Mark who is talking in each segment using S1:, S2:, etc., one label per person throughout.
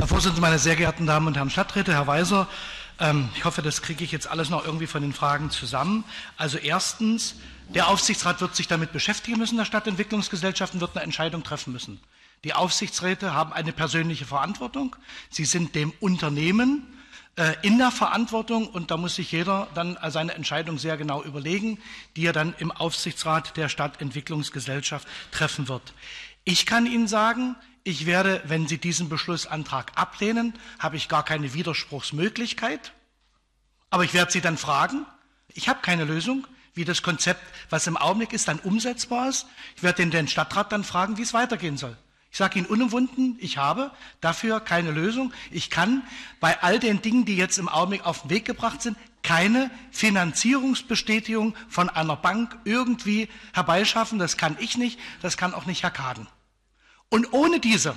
S1: Herr Vorsitzender, meine sehr geehrten Damen und Herren Stadträte, Herr Weiser, ich hoffe, das kriege ich jetzt alles noch irgendwie von den Fragen zusammen. Also erstens, der Aufsichtsrat wird sich damit beschäftigen müssen, der Stadtentwicklungsgesellschaft, und wird eine Entscheidung treffen müssen. Die Aufsichtsräte haben eine persönliche Verantwortung. Sie sind dem Unternehmen in der Verantwortung, und da muss sich jeder dann seine Entscheidung sehr genau überlegen, die er dann im Aufsichtsrat der Stadtentwicklungsgesellschaft treffen wird. Ich kann Ihnen sagen, ich werde, wenn Sie diesen Beschlussantrag ablehnen, habe ich gar keine Widerspruchsmöglichkeit, aber ich werde Sie dann fragen. Ich habe keine Lösung, wie das Konzept, was im Augenblick ist, dann umsetzbar ist. Ich werde den Stadtrat dann fragen, wie es weitergehen soll. Ich sage Ihnen unumwunden, ich habe dafür keine Lösung. Ich kann bei all den Dingen, die jetzt im Augenblick auf den Weg gebracht sind, keine Finanzierungsbestätigung von einer Bank irgendwie herbeischaffen. Das kann ich nicht, das kann auch nicht Herr Kaden. Und ohne diese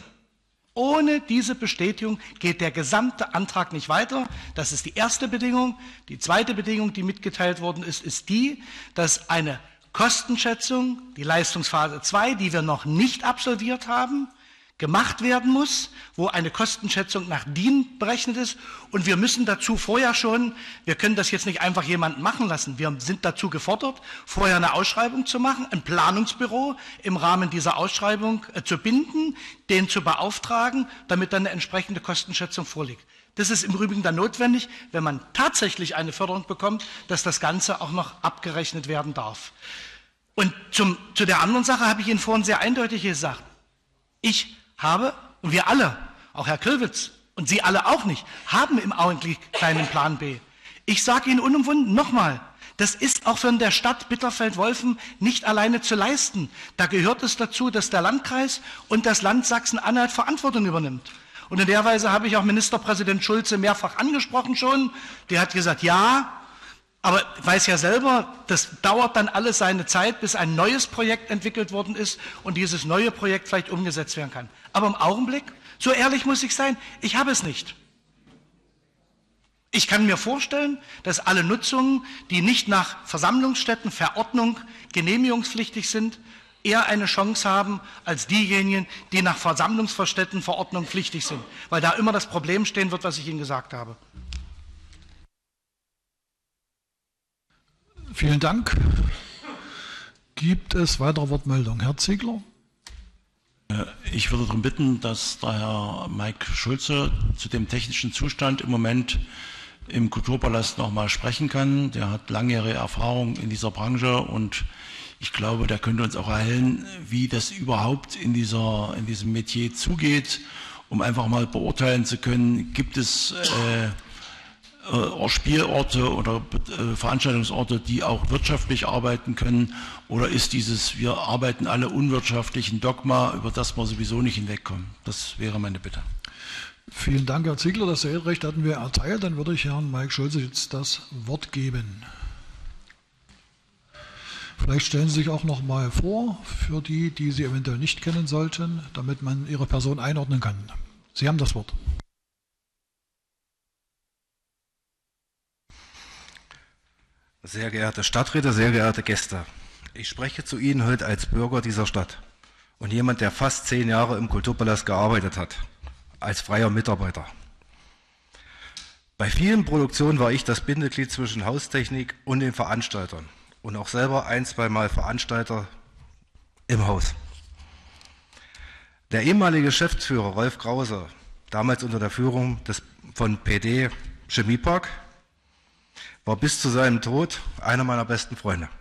S1: Bestätigung geht der gesamte Antrag nicht weiter. Das ist die erste Bedingung. Die zweite Bedingung, die mitgeteilt worden ist, ist die, dass eine Kostenschätzung, die Leistungsphase 2, die wir noch nicht absolviert haben, gemacht werden muss, wo eine Kostenschätzung nach DIN berechnet ist. Und wir müssen dazu vorher schon, wir können das jetzt nicht einfach jemanden machen lassen, wir sind dazu gefordert, vorher eine Ausschreibung zu machen, ein Planungsbüro im Rahmen dieser Ausschreibung zu binden, den zu beauftragen, damit dann eine entsprechende Kostenschätzung vorliegt. Das ist im Übrigen dann notwendig, wenn man tatsächlich eine Förderung bekommt, dass das Ganze auch noch abgerechnet werden darf. Und zu der anderen Sache habe ich Ihnen vorhin sehr eindeutig gesagt. Ich habe, und wir alle, auch Herr Köllwitz und Sie alle auch nicht, haben im Augenblick keinen Plan B. Ich sage Ihnen unumwunden nochmal, das ist auch von der Stadt Bitterfeld-Wolfen nicht alleine zu leisten. Da gehört es dazu, dass der Landkreis und das Land Sachsen-Anhalt Verantwortung übernimmt. Und in der Weise habe ich auch Ministerpräsident Schulze mehrfach angesprochen schon. Der hat gesagt, ja, aber ich weiß ja selber, das dauert dann alles seine Zeit, bis ein neues Projekt entwickelt worden ist und dieses neue Projekt vielleicht umgesetzt werden kann. Aber im Augenblick, so ehrlich muss ich sein, ich habe es nicht. Ich kann mir vorstellen, dass alle Nutzungen, die nicht nach Versammlungsstätten, Verordnung, genehmigungspflichtig sind, eher eine Chance haben als diejenigen, die nach Versammlungsstätten, Verordnung pflichtig sind, weil da immer das Problem stehen wird, was ich Ihnen gesagt habe.
S2: Vielen Dank. Gibt es weitere Wortmeldungen? Herr Ziegler?
S3: Ich würde darum bitten, dass der Herr Mike Schulze zu dem technischen Zustand im Moment im Kulturpalast nochmal sprechen kann. Der hat langjährige Erfahrung in dieser Branche und ich glaube, der könnte uns auch erhellen, wie das überhaupt in diesem Metier zugeht, um einfach mal beurteilen zu können, gibt es Spielorte oder Veranstaltungsorte, die auch wirtschaftlich arbeiten können, oder ist dieses, wir arbeiten alle unwirtschaftlichen Dogma, über das wir sowieso nicht hinwegkommen? Das wäre meine Bitte.
S2: Vielen Dank, Herr Ziegler. Das Rederecht hatten wir erteilt. Dann würde ich Herrn Mike Schulze jetzt das Wort geben. Vielleicht stellen Sie sich auch noch mal vor, für die, die Sie eventuell nicht kennen sollten, damit man Ihre Person einordnen kann. Sie haben das Wort.
S4: Sehr geehrte Stadträte, sehr geehrte Gäste, ich spreche zu Ihnen heute als Bürger dieser Stadt und jemand, der fast 10 Jahre im Kulturpalast gearbeitet hat, als freier Mitarbeiter. Bei vielen Produktionen war ich das Bindeglied zwischen Haustechnik und den Veranstaltern und auch selber 1-2 Mal Veranstalter im Haus. Der ehemalige Geschäftsführer Rolf Krause, damals unter der Führung von PD Chemiepark, war bis zu seinem Tod einer meiner besten Freunde.